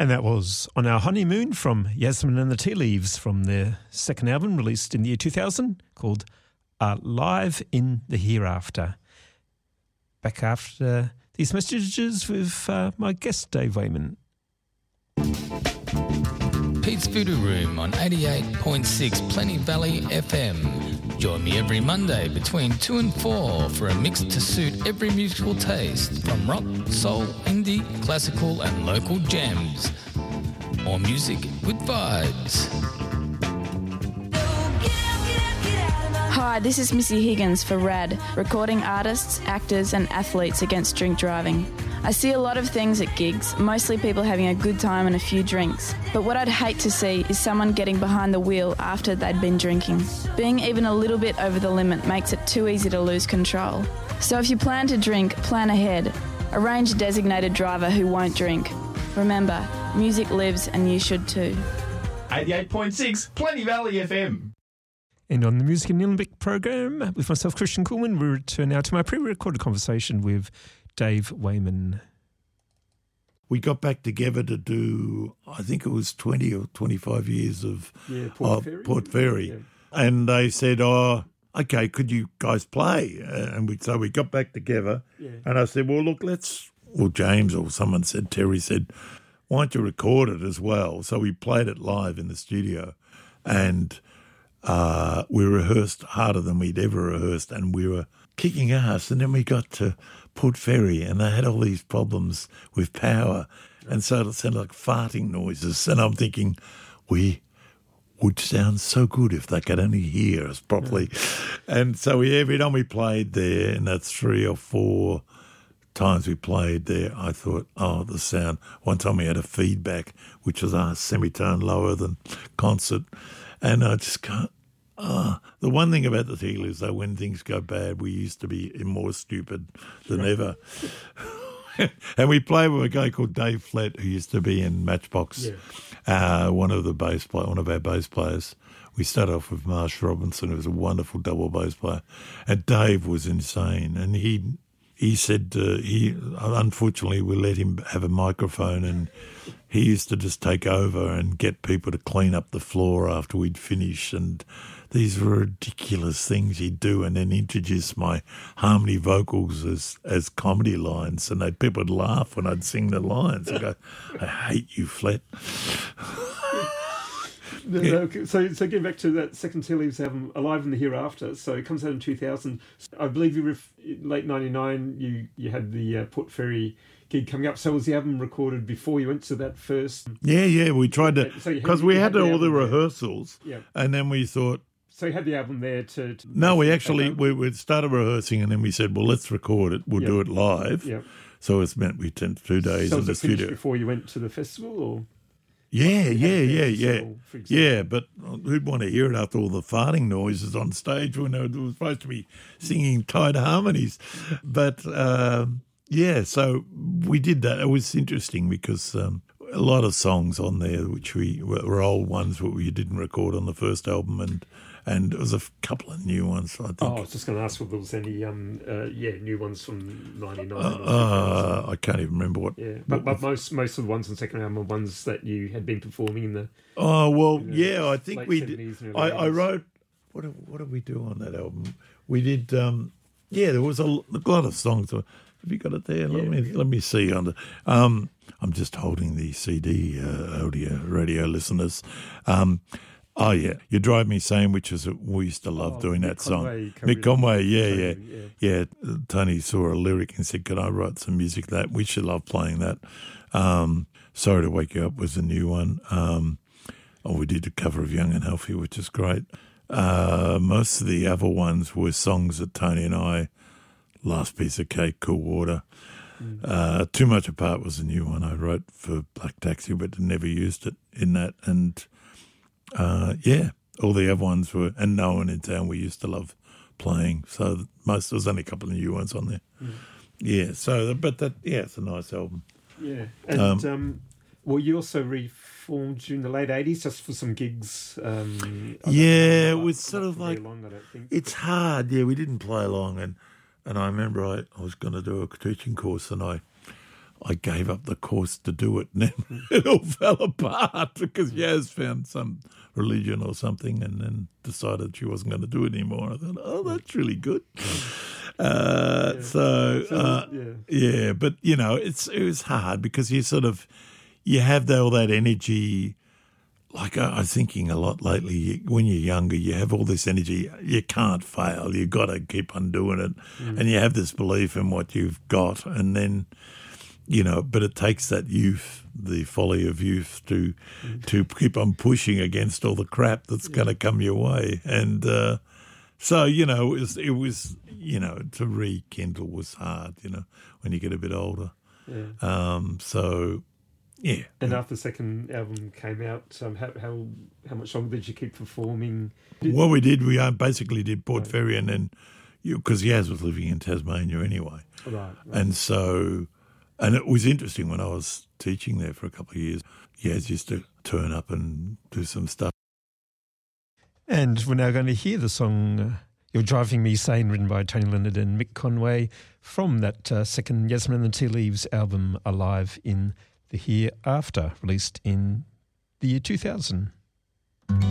And that was On Our Honeymoon from Yasmin and the Tea Leaves from their second album released in the year 2000 called Live in the Hereafter. Back after these messages with my guest, Dave Wayman. Pete's Voodoo Room on 88.6 Plenty Valley FM. Join me every Monday between 2 and 4 for a mix to suit every musical taste, from rock, soul, indie, classical and local jams. More music with vibes. Hi, this is Missy Higgins for RAD, recording artists, actors and athletes against drink driving. I see a lot of things at gigs, mostly people having a good time and a few drinks. But what I'd hate to see is someone getting behind the wheel after they'd been drinking. Being even a little bit over the limit makes it too easy to lose control. So if you plan to drink, plan ahead. Arrange a designated driver who won't drink. Remember, music lives and you should too. 88.6 Plenty Valley FM. And on the Music in the Olympic program with myself, Christian Coolman, we return now to my pre-recorded conversation with Dave Wayman. We got back together to do, I think it was 20 or 25 years of Port Fairy. Yeah. And they said, okay, could you guys play? So we got back together. Yeah. And I said, well, look, James or someone said, Terry said, why don't you record it as well? So we played it live in the studio. And we rehearsed harder than we'd ever rehearsed, and we were kicking ass. And then we got to Port Fairy, and they had all these problems with power, and so it sounded like farting noises. And I'm thinking, we would sound so good if they could only hear us properly. Yeah. And so every time we played there, and that's 3 or 4 times we played there, I thought, the sound. One time we had a feedback, which was a semitone lower than concert. And I just can't. The one thing about the Tea Leaves, though, when things go bad, we used to be more stupid than ever. And we played with a guy called Dave Flett, who used to be in Matchbox, one of our bass players. We started off with Marsh Robinson, who was a wonderful double bass player. And Dave was insane. And he said, unfortunately, we let him have a microphone, and he used to just take over and get people to clean up the floor after we'd finish, and these were ridiculous things he'd do, and then introduce my harmony vocals as comedy lines, and people would laugh when I'd sing the lines. I'd go, I hate you, Flett. So getting back to that second Tea Leaves album, Alive in the Hereafter, so it comes out in 2000. I believe you late 99, you had the Port Fairy gig coming up. So was the album recorded before you went to that first? Yeah, we tried to, because we had all the rehearsals, and then we thought... So you had the album there to no, we started rehearsing, and then we said, well, let's record it. We'll do it live. Yep. So it's meant we spent 2 days in the studio. Before you went to the festival, or...? Yeah. But who'd want to hear it after all the farting noises on stage when they were supposed to be singing tight harmonies? But, so we did that. It was interesting because a lot of songs on there which were old ones that we didn't record on the first album, and it was a couple of new ones, I think. I was just going to ask whether there was any new ones from 99. I can't even remember what. Yeah, but most of the ones on the second album are ones that you had been performing in the. I think we did. I wrote. What did we do on that album? We did. There was a lot of songs. Have you got it there? Let me see. I'm just holding the CD, audio radio listeners. You Drive Me Sane, which is we used to love doing that song. Mick Conway, yeah. Tony saw a lyric and said, "Can I write some music to that?" We should love playing that. Sorry to Wake You Up was a new one. We did a cover of Young and Healthy, which is great. Most of the other ones were songs that Tony and I, Last Piece of Cake, Cool Water. Too Much Apart was a new one I wrote for Black Taxi, but never used it in that. And all the other ones were, and No One in Town we used to love playing. So there's only a couple of new ones on there. It's a nice album. Yeah, and you also reformed during the late 80s just for some gigs. It was sort of like, long, I don't think. It's hard. Yeah, we didn't play along, and I remember I was going to do a teaching course, and I I gave up the course to do it, and then it all fell apart because Yaz found some religion or something and then decided she wasn't going to do it anymore. And I thought, oh, that's really good. But, you know, it was hard because you have all that energy. Like I'm thinking a lot lately, when you're younger, you have all this energy. You can't fail. You've got to keep on doing it. And you have this belief in what you've got. And then, you know, but it takes that youth, the folly of youth, to keep on pushing against all the crap that's going to come your way. And so, you know, it was, you know, to rekindle was hard, you know, when you get a bit older. Yeah. Yeah. And after the second album came out, how much longer did you keep performing? What we did, we basically did Port Fairy, and then because Yaz was living in Tasmania anyway, right. And so, and it was interesting when I was teaching there for a couple of years. Yaz used to turn up and do some stuff. And we're now going to hear the song "You're Driving Me Sane," written by Tony Leonard and Mick Conway, from that second Yasmin and the Tea Leaves album, Alive in the Hereafter, released in the year 2000.